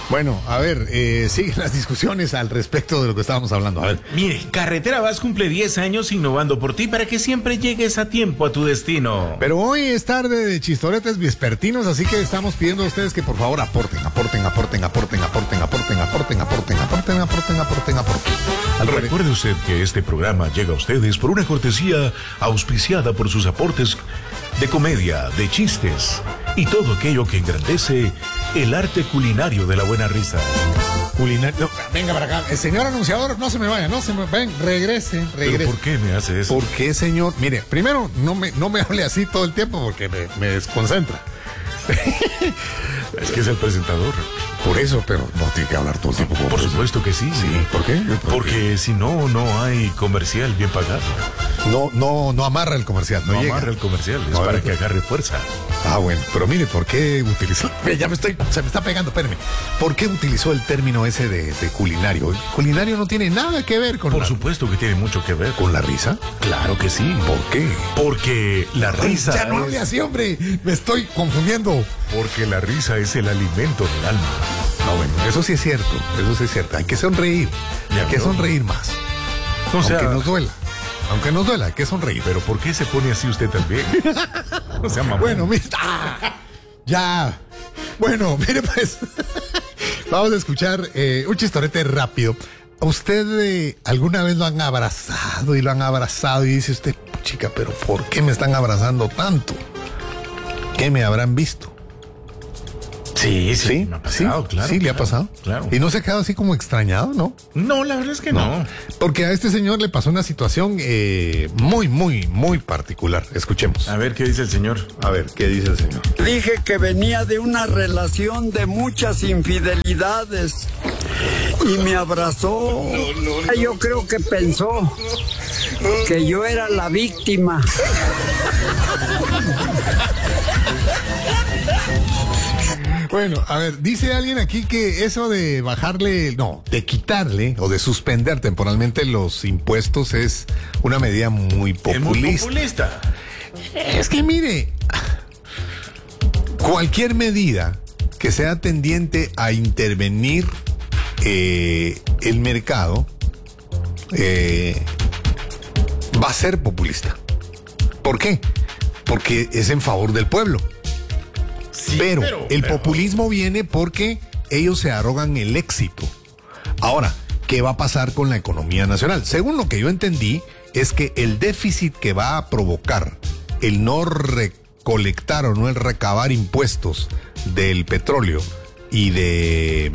Bueno, a ver, siguen las discusiones al respecto de lo que estábamos hablando. A ver. Mire, Carretera Vaz cumple 10 años innovando por ti para que siempre llegues a tiempo a tu destino. Pero hoy es tarde de chistoretes vespertinos, así que estamos pidiendo a ustedes que por favor aporten. Recuerde usted que este programa llega a ustedes por una cortesía auspiciada por sus aportes de comedia, de chistes y todo aquello que engrandece el arte culinario de la buena risa. No, venga para acá. El señor anunciador, no se me vaya, ven, regrese. ¿Pero por qué me hace eso? ¿Por qué, señor? Mire, primero, no me hable así todo el tiempo porque me desconcentra. Es que es el presentador. Por eso, pero no tiene que hablar todo el tiempo. Por supuesto que sí. Sí, ¿por qué? Porque si no, no hay comercial bien pagado. No amarra el comercial. No amarra el comercial, es para que agarre fuerza. Ah, bueno, pero mire, ¿por qué utilizó? Se me está pegando, espérame. ¿Por qué utilizó el término ese de culinario? El culinario no tiene nada que ver con... Por supuesto que tiene mucho que ver. ¿Con la risa? Claro que sí. ¿Por qué? Porque la risa... Ya no hable así, hombre, me estoy confundiendo. Porque la risa es el alimento del alma. No, bueno, eso sí es cierto. Hay que sonreír. Hay que sonreír más. Aunque nos duela, hay que sonreír. Pero ¿por qué se pone así usted también? O sea, mamá. Bueno, mira. Ya. Bueno, mire pues. Vamos a escuchar un chistorete rápido. ¿A usted alguna vez lo han abrazado y dice usted, chica, pero ¿por qué me están abrazando tanto? ¿Qué me habrán visto? Sí, me ha pasado, claro. Sí, le ha pasado. Claro. Y no se ha quedado así como extrañado, ¿no? No, la verdad es que no. Porque a este señor le pasó una situación muy particular. Escuchemos. A ver, ¿qué dice el señor? A ver, ¿qué dice el señor? Dije que venía de una relación de muchas infidelidades y me abrazó. Yo creo que pensó que yo era la víctima. Bueno, a ver, dice alguien aquí que eso de de quitarle o de suspender temporalmente los impuestos es una medida muy populista. Es muy populista. Es que mire, cualquier medida que sea tendiente a intervenir el mercado va a ser populista. ¿Por qué? Porque es en favor del pueblo. Sí, pero el populismo viene porque ellos se arrogan el éxito. Ahora, ¿qué va a pasar con la economía nacional? Según lo que yo entendí, es que el déficit que va a provocar el no recolectar o no el recabar impuestos del petróleo y del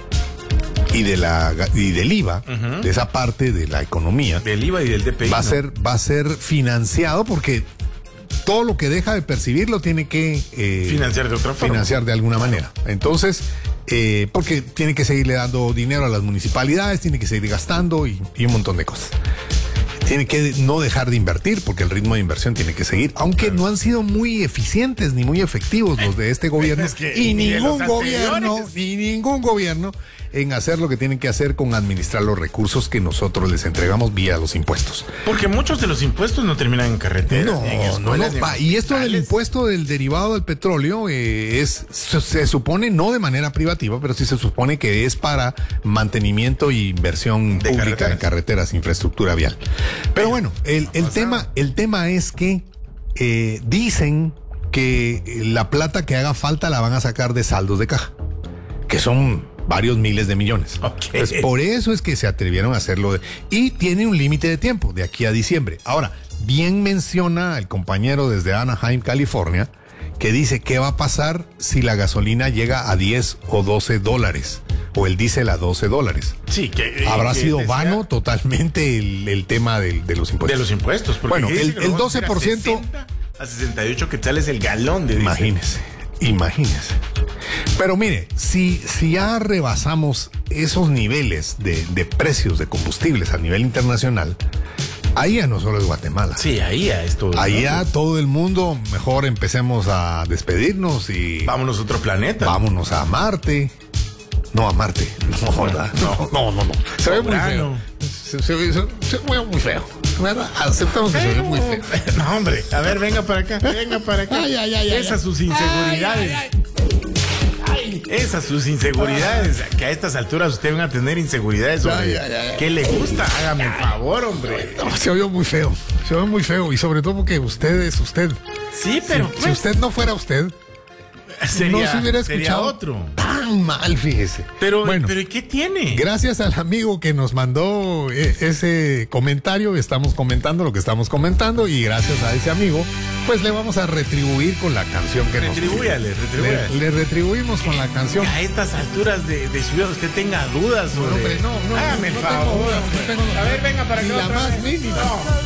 IVA, de esa parte de la economía, del IVA y del DPI, va a ser financiado porque todo lo que deja de percibir lo tiene que financiar de otra forma. Financiar de alguna manera. Entonces, porque tiene que seguirle dando dinero a las municipalidades, tiene que seguir gastando y un montón de cosas. Tiene que no dejar de invertir porque el ritmo de inversión tiene que seguir, aunque no han sido muy eficientes ni muy efectivos los de este gobierno y ningún gobierno en hacer lo que tienen que hacer con administrar los recursos que nosotros les entregamos vía los impuestos. Porque muchos de los impuestos no terminan en carreteras. Y esto del impuesto del derivado del petróleo se supone no de manera privativa, pero sí se supone que es para mantenimiento e inversión pública en carreteras, infraestructura vial. Pero bueno, el tema es que dicen que la plata que haga falta la van a sacar de saldos de caja, que son varios miles de millones. Okay. Pues por eso es que se atrevieron a hacerlo. Y tiene un límite de tiempo, de aquí a diciembre. Ahora, bien menciona el compañero desde Anaheim, California, que dice qué va a pasar si la gasolina llega a 10 o 12 dólares. O el diésel a 12 dólares. Sí, que habrá sido vano totalmente el tema de los impuestos. De los impuestos. Bueno, el 12%... A 68 quetzales el galón de diésel. Imagínese. Pero mire, si ya rebasamos esos niveles de precios de combustibles a nivel internacional, ahí ya no solo es Guatemala. Sí, ahí ya es todo. Ahí ya todo el mundo, mejor empecemos a despedirnos y... Vámonos a otro planeta. Vámonos a Marte. No, a Marte. No, ¿verdad? No. Se ve muy feo. Se ve muy feo. ¿Verdad? Aceptamos que se ve muy feo. No, hombre. A ver, venga para acá. Ya. Esas sus inseguridades. Ay. Esas sus inseguridades, que a estas alturas usted va a tener inseguridades sobre qué le gusta, hágame el favor, hombre. No, se oyó muy feo, y sobre todo porque usted es usted. Sí, pero si usted no fuera usted, no se hubiera escuchado otro. Tan mal, fíjese. Pero, bueno, ¿pero qué tiene? Gracias al amigo que nos mandó ese comentario, estamos comentando lo que estamos comentando, y gracias a ese amigo, pues le vamos a retribuir con la canción que Retribúyale. Le retribuimos con la canción. A estas alturas de su vida usted tenga dudas sobre... No, hombre, no. Hágame el favor. A ver, venga para acá. La más mínima. No.